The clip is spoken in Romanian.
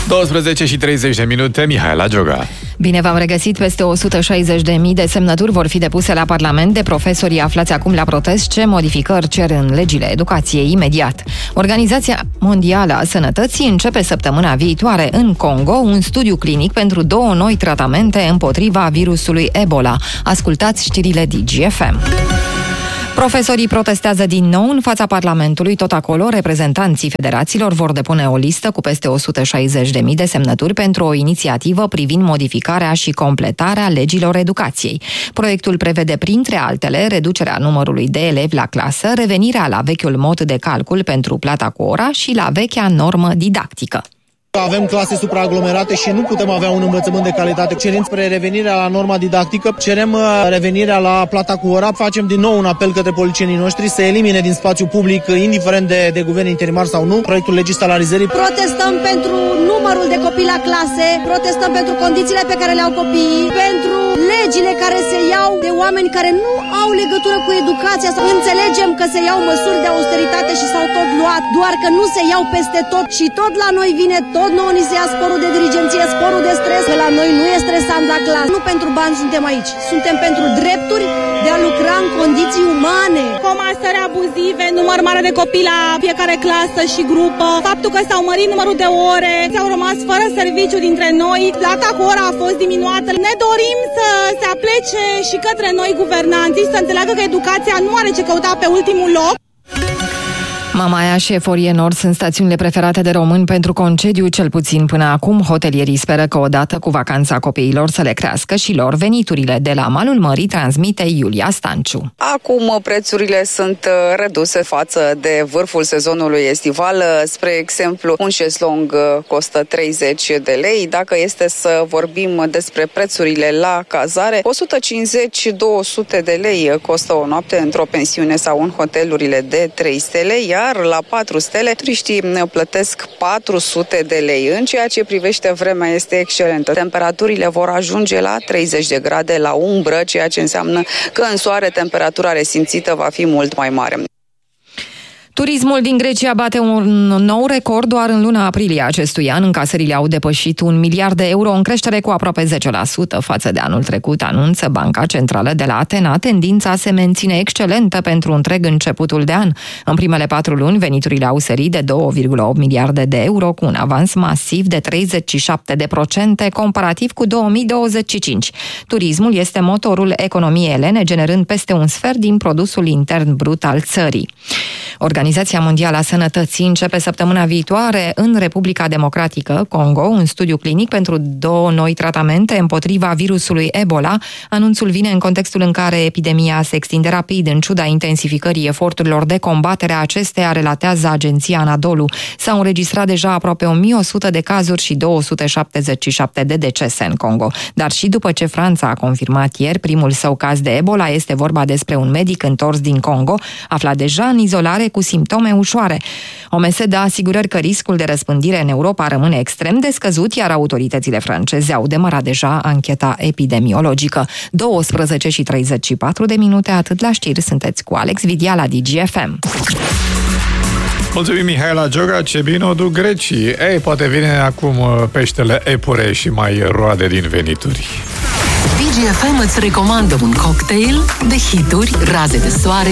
12 și 30 de minute, Mihaela Gioga. Bine v-am regăsit. Peste 160.000 de semnături vor fi depuse la Parlament de profesorii aflați acum la protest. Ce modificări cer în legile educației imediat? Organizația Mondială a Sănătății începe săptămâna viitoare în Congo un studiu clinic pentru 2 noi tratamente împotriva virusului Ebola. Ascultați știrile DGFM. Profesorii protestează din nou în fața Parlamentului. Tot acolo, reprezentanții federațiilor vor depune o listă cu peste 160.000 de semnături pentru o inițiativă privind modificarea și completarea legilor educației. Proiectul prevede, printre altele, reducerea numărului de elevi la clasă, revenirea la vechiul mod de calcul pentru plata cu ora și la vechea normă didactică. Avem clase supraaglomerate și nu putem avea un învățământ de calitate. Cerem spre revenirea la norma didactică, cerem revenirea la plata cu ora, facem din nou un apel către politicienii noștri să elimine din spațiu public, indiferent de guvern interimar sau nu, proiectul legii salarizării. Protestăm pentru numărul de copii la clase, protestăm pentru condițiile pe care le au copiii, pentru legile care se iau de oameni care nu au legătură cu educația. Înțelegem că se iau măsuri de austeritate și s-au tot luat, doar că nu se iau peste tot și tot la noi vine tot nouă ni se ia sporul de dirigenție, sporul de stres, că la noi nu e stresant la clasă. Nu pentru bani suntem aici, suntem pentru drepturi de a lucra în condiții umane. Comasări abuzive, număr mare de copii la fiecare clasă și grupă, faptul că s-au mărit numărul de ore, s-au rămas fără serviciu dintre noi, plata cu ora a fost diminuată. Ne dorim să se aplece și către noi guvernanții, să înțeleagă că educația nu are ce căuta pe ultimul loc. Mamaia și Eforie Nord sunt stațiunile preferate de români pentru concediu, cel puțin până acum. Hotelierii speră că odată cu vacanța copiilor să le crească și lor veniturile. De la malul mării transmite Iulia Stanciu. Acum prețurile sunt reduse față de vârful sezonului estival. Spre exemplu, un șezlong costă 30 de lei. Dacă este să vorbim despre prețurile la cazare, 150-200 de lei costă o noapte într-o pensiune sau în hotelurile de 3 stele, iar la 4 stele, turiștii plătesc 400 de lei. În ceea ce privește vremea, este excelentă. Temperaturile vor ajunge la 30 de grade la umbră, ceea ce înseamnă că în soare temperatura resimțită va fi mult mai mare. Turismul din Grecia bate un nou record doar în luna aprilie acestui an. Încasările au depășit 1 miliard de euro, în creștere cu aproape 10% față de anul trecut, anunță Banca Centrală de la Atena. Tendința se menține excelentă pentru întreg începutul de an. În primele 4 luni, veniturile au sărit de 2,8 miliarde de euro, cu un avans masiv de 37% comparativ cu 2025. Turismul este motorul economiei elene, generând peste un sfert din produsul intern brut al țării. Organizația Mondială a Sănătății începe săptămâna viitoare în Republica Democratică Congo un studiu clinic pentru 2 noi tratamente împotriva virusului Ebola. Anunțul vine în contextul în care epidemia se extinde rapid în ciuda intensificării eforturilor de combatere a acesteia, relatează agenția Anadolu. S-au înregistrat deja aproape 1100 de cazuri și 277 de decese în Congo. Dar și după ce Franța a confirmat ieri primul său caz de Ebola, este vorba despre un medic întors din Congo, aflat deja în izolare cu simptome ușoare. OMS dă asigurări că riscul de răspândire în Europa rămâne extrem de scăzut, iar autoritățile franceze au demarat deja ancheta epidemiologică. 12 și 34 de minute, atât la știri. Sunteți cu Alex Vidia la DGFM. Mulțumim, Mihaela Gioga, ce bine o duc grecii. Ei, poate vine acum peștele epure și mai roade din venituri. DGFM îți recomandă un cocktail de hituri, raze de soare